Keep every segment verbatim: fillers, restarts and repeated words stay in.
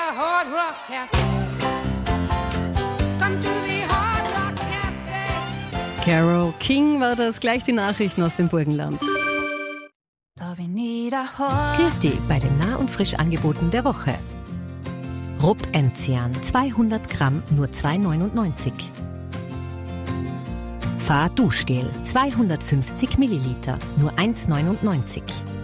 Hard Rock Cafe. Come to the Hard Rock Cafe. Carole King war das, gleich die Nachrichten aus dem Burgenland. Christi bei den Nah- und Frischangeboten der Woche. Rupp Enzian, zweihundert Gramm, nur zwei neunundneunzig. Fa Duschgel, zweihundertfünfzig Milliliter, nur eins neunundneunzig.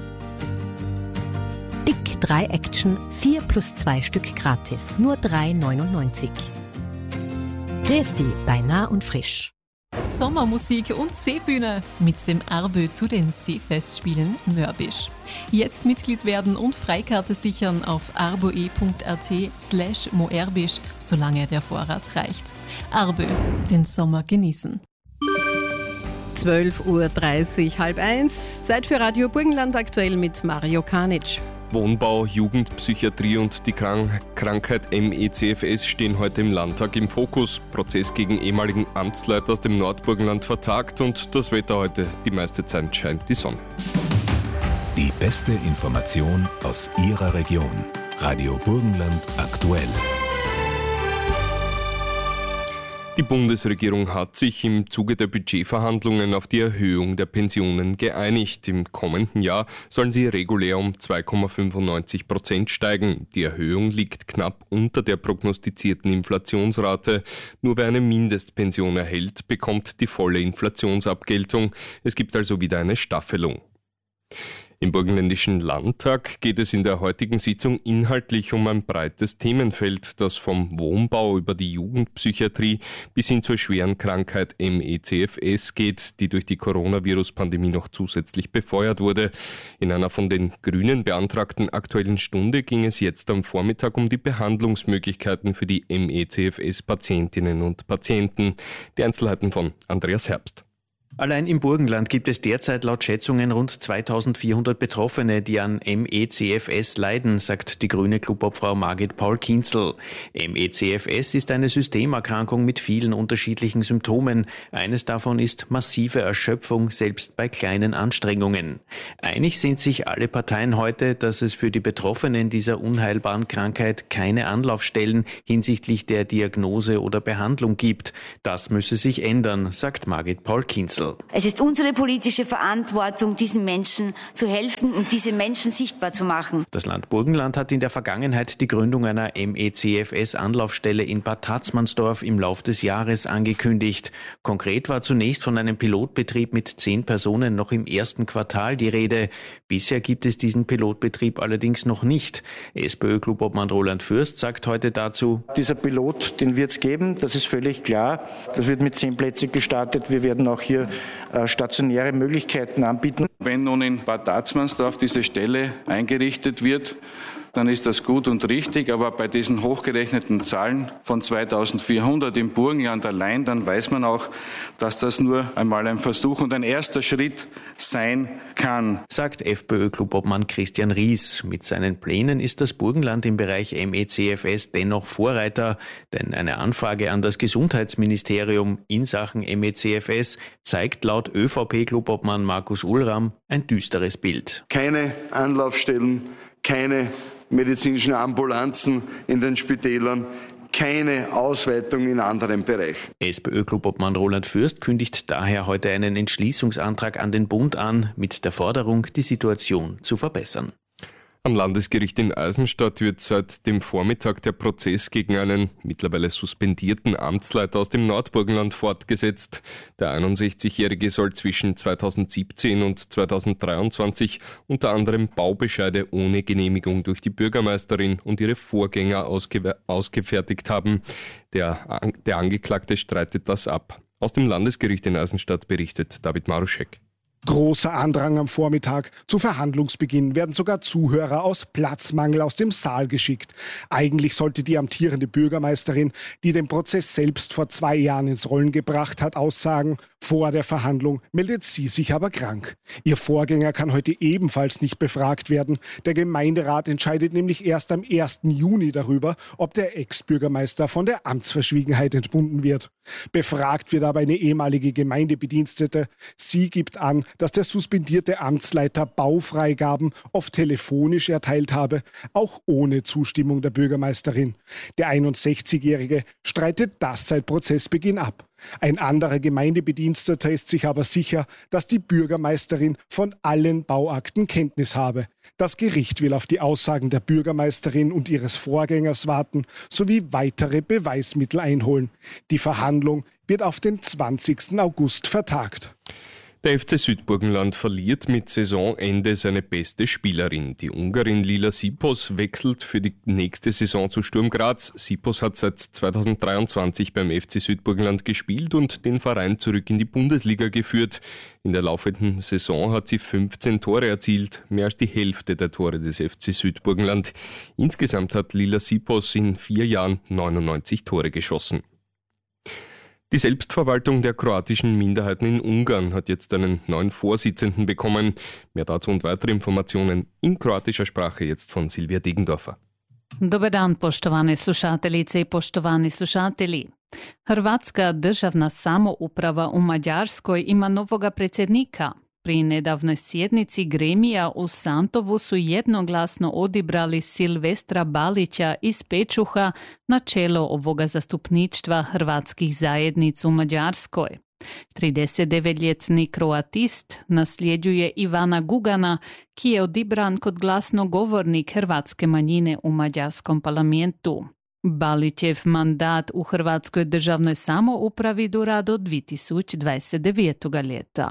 Dick drei Action, vier plus zwei Stück gratis, nur drei neunundneunzig. Christi bei Nah und Frisch. Sommermusik und Seebühne mit dem Arbö zu den Seefestspielen Mörbisch. Jetzt Mitglied werden und Freikarte sichern auf arboe.at slash moerbisch, solange der Vorrat reicht. Arbö, den Sommer genießen. zwölf Uhr dreißig, halb eins. Zeit für Radio Burgenland aktuell mit Mario Kanic. Wohnbau, Jugendpsychiatrie und die Krank- Krankheit M E C F S stehen heute im Landtag im Fokus. Prozess gegen ehemaligen Amtsleiter aus dem Nordburgenland vertagt und das Wetter heute, die meiste Zeit scheint die Sonne. Die beste Information aus Ihrer Region. Radio Burgenland aktuell. Die Bundesregierung hat sich im Zuge der Budgetverhandlungen auf die Erhöhung der Pensionen geeinigt. Im kommenden Jahr sollen sie regulär um zwei Komma fünfundneunzig Prozent steigen. Die Erhöhung liegt knapp unter der prognostizierten Inflationsrate. Nur wer eine Mindestpension erhält, bekommt die volle Inflationsabgeltung. Es gibt also wieder eine Staffelung. Im Burgenländischen Landtag geht es in der heutigen Sitzung inhaltlich um ein breites Themenfeld, das vom Wohnbau über die Jugendpsychiatrie bis hin zur schweren Krankheit M E C F S geht, die durch die Coronavirus-Pandemie noch zusätzlich befeuert wurde. In einer von den Grünen beantragten Aktuellen Stunde ging es jetzt am Vormittag um die Behandlungsmöglichkeiten für die M E C F S-Patientinnen und Patienten. Die Einzelheiten von Andreas Herbst. Allein im Burgenland gibt es derzeit laut Schätzungen rund zweitausendvierhundert Betroffene, die an M E C F S leiden, sagt die grüne Clubobfrau Margit Paul-Kienzel. M E C F S ist eine Systemerkrankung mit vielen unterschiedlichen Symptomen. Eines davon ist massive Erschöpfung, selbst bei kleinen Anstrengungen. Einig sind sich alle Parteien heute, dass es für die Betroffenen dieser unheilbaren Krankheit keine Anlaufstellen hinsichtlich der Diagnose oder Behandlung gibt. Das müsse sich ändern, sagt Margit Paul-Kienzel. Es ist unsere politische Verantwortung, diesen Menschen zu helfen und diese Menschen sichtbar zu machen. Das Land Burgenland hat in der Vergangenheit die Gründung einer M E C F S-Anlaufstelle in Bad Tatzmannsdorf im Lauf des Jahres angekündigt. Konkret war zunächst von einem Pilotbetrieb mit zehn Personen noch im ersten Quartal die Rede. Bisher gibt es diesen Pilotbetrieb allerdings noch nicht. SPÖ-Clubobmann Roland Fürst sagt heute dazu: Dieser Pilot, den wird es geben, das ist völlig klar. Das wird mit zehn Plätzen gestartet. Wir werden auch hier äh, stationäre Möglichkeiten anbieten. Wenn nun in Bad Tatzmannsdorf diese Stelle eingerichtet wird, dann ist das gut und richtig, aber bei diesen hochgerechneten Zahlen von zweitausendvierhundert im Burgenland allein, dann weiß man auch, dass das nur einmal ein Versuch und ein erster Schritt sein kann, sagt FPÖ-Clubobmann Christian Ries. Mit seinen Plänen ist das Burgenland im Bereich M E C F S dennoch Vorreiter, denn eine Anfrage an das Gesundheitsministerium in Sachen M E C F S zeigt laut ÖVP-Clubobmann Markus Ullram ein düsteres Bild. Keine Anlaufstellen, keine medizinischen Ambulanzen in den Spitälern, keine Ausweitung in anderen Bereichen. SPÖ-Clubobmann Roland Fürst kündigt daher heute einen Entschließungsantrag an den Bund an, mit der Forderung, die Situation zu verbessern. Am Landesgericht in Eisenstadt wird seit dem Vormittag der Prozess gegen einen mittlerweile suspendierten Amtsleiter aus dem Nordburgenland fortgesetzt. Der einundsechzigjährige soll zwischen zweitausendsiebzehn und zweitausenddreiundzwanzig unter anderem Baubescheide ohne Genehmigung durch die Bürgermeisterin und ihre Vorgänger ausge- ausgefertigt haben. Der, der Angeklagte streitet das ab. Aus dem Landesgericht in Eisenstadt berichtet David Maruschek. Großer Andrang am Vormittag. Zu Verhandlungsbeginn werden sogar Zuhörer aus Platzmangel aus dem Saal geschickt. Eigentlich sollte die amtierende Bürgermeisterin, die den Prozess selbst vor zwei Jahren ins Rollen gebracht hat, aussagen. Vor der Verhandlung meldet sie sich aber krank. Ihr Vorgänger kann heute ebenfalls nicht befragt werden. Der Gemeinderat entscheidet nämlich erst am ersten Juni darüber, ob der Ex-Bürgermeister von der Amtsverschwiegenheit entbunden wird. Befragt wird aber eine ehemalige Gemeindebedienstete. Sie gibt an, dass der suspendierte Amtsleiter Baufreigaben oft telefonisch erteilt habe, auch ohne Zustimmung der Bürgermeisterin. Der einundsechzigjährige streitet das seit Prozessbeginn ab. Ein anderer Gemeindebediensteter ist sich aber sicher, dass die Bürgermeisterin von allen Bauakten Kenntnis habe. Das Gericht will auf die Aussagen der Bürgermeisterin und ihres Vorgängers warten, sowie weitere Beweismittel einholen. Die Verhandlung wird auf den zwanzigsten August vertagt. Der F C Südburgenland verliert mit Saisonende seine beste Spielerin. Die Ungarin Lila Sipos wechselt für die nächste Saison zu Sturm Graz. Sipos hat seit zweitausenddreiundzwanzig beim F C Südburgenland gespielt und den Verein zurück in die Bundesliga geführt. In der laufenden Saison hat sie fünfzehn Tore erzielt, mehr als die Hälfte der Tore des F C Südburgenland. Insgesamt hat Lila Sipos in vier Jahren neunundneunzig Tore geschossen. Die Selbstverwaltung der kroatischen Minderheiten in Ungarn hat jetzt einen neuen Vorsitzenden bekommen. Mehr dazu und weitere Informationen in kroatischer Sprache jetzt von Silvija Degendorfer. Dobar dan, poštovane slušateljice i poštovani slušatelji. Hrvatska državna samouprava u Mađarskoj ima novoga predsjednika. Pri nedavnoj sjednici gremija u Santovu su jednoglasno odibrali Silvestra Balića iz Pečuha na čelo ovoga zastupništva hrvatskih zajednica u Mađarskoj. tridesetdevetletni kroatist nasljeđuje Ivana Gugana, ki je odibran kot glasnogovornik hrvatske manjine u mađarskom parlamentu. Balićev mandat u Hrvatskoj državnoj samoupravi dura do dvije tisuće dvadeset devetog ljeta.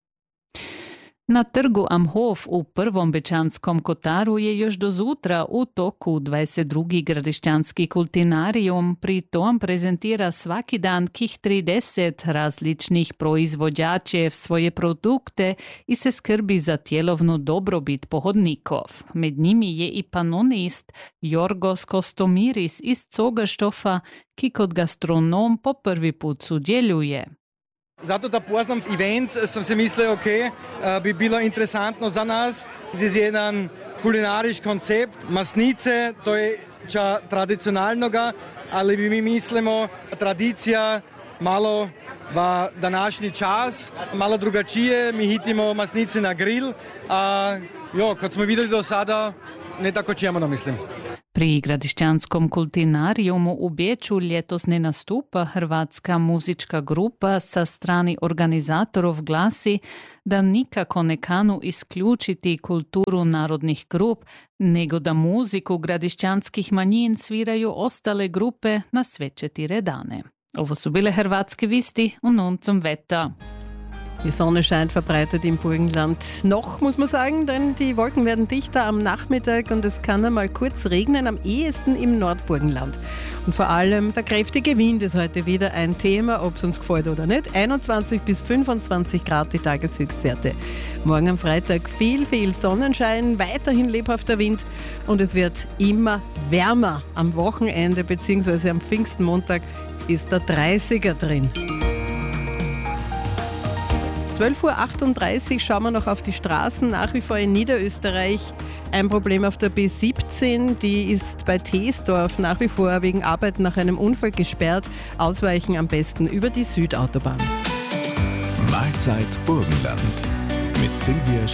Na trgu Amhof u prvom Bečanskom Kotaru je još do zutra u toku dvadeset drugi gradišćanski kultinarijum, pri tom prezentira svaki dan kih trideset različnih proizvođačev svoje produkte i se skrbi za tjelovnu dobrobit pohodnikov. Med njimi je i panonist Jorgos Kostomiris iz Cogerštofa, ki kot gastronom po prvi put sudjeluje. Zato da poznam event sam se mislio, ok, bi bilo interesantno za nas. To je jedan kulinarički koncept, masnice, to je ča tradicionalnoga, ali mi mislimo tradicija malo v današnji čas, malo drugačije, mi hitimo masnice na grill, a jo, kot smo videli do sada, ne tako čemano mislim. Pri gradišćanskom kultinarijumu u Beču ljetos ne nastupa hrvatska muzička grupa, sa strani organizatorov glasi da nikako ne kanu isključiti kulturu narodnih grup, nego da muziku gradišćanskih manjin sviraju ostale grupe na sve četiri dane. Ovo su bile hrvatske visti u Nuncum Veta. Die Sonne scheint verbreitet im Burgenland. Noch, muss man sagen, denn die Wolken werden dichter am Nachmittag und es kann einmal kurz regnen, am ehesten im Nordburgenland. Und vor allem der kräftige Wind ist heute wieder ein Thema, ob es uns gefällt oder nicht. einundzwanzig bis fünfundzwanzig Grad die Tageshöchstwerte. Morgen am Freitag viel, viel Sonnenschein, weiterhin lebhafter Wind und es wird immer wärmer. Am Wochenende bzw. am Pfingstmontag ist der dreißiger drin. zwölf Uhr achtunddreißig schauen wir noch auf die Straßen, nach wie vor in Niederösterreich. Ein Problem auf der B siebzehn, die ist bei Teesdorf nach wie vor wegen Arbeit nach einem Unfall gesperrt. Ausweichen am besten über die Südautobahn. Mahlzeit Burgenland mit Silvija